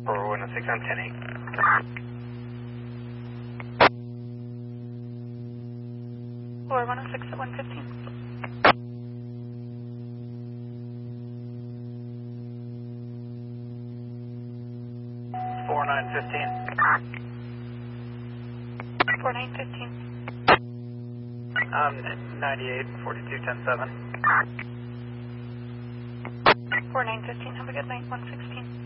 For 106 on 10-8. Or 106 at 115. 4915. 4915. 98, 42, 10-7. 4915, have a good night, 116.